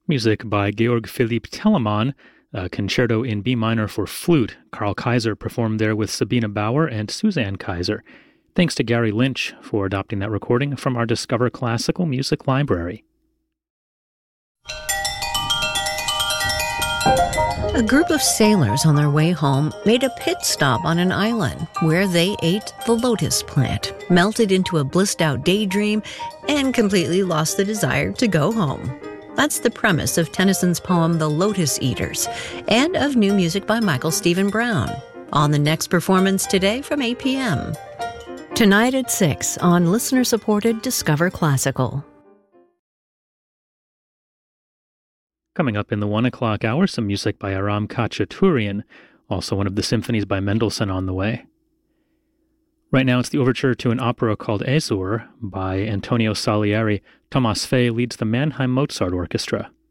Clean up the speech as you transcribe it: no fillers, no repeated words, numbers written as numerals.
Music by Georg Philipp Telemann, a concerto in B minor for flute. Carl Kaiser performed there with Sabina Bauer and Suzanne Kaiser. Thanks to Gary Lynch for adopting that recording from our Discover Classical Music Library. A group of sailors on their way home made a pit stop on an island where they ate the lotus plant, melted into a blissed-out daydream, and completely lost the desire to go home. That's the premise of Tennyson's poem The Lotus Eaters, and of new music by Michael Stephen Brown, on the next performance today from 8 p.m. Tonight at 6 on listener-supported Discover Classical. Coming up in the 1 o'clock hour, some music by Aram Khachaturian, also one of the symphonies by Mendelssohn on the way. Right now it's the overture to an opera called Ezur by Antonio Salieri. Thomas Fay leads the Mannheim Mozart Orchestra.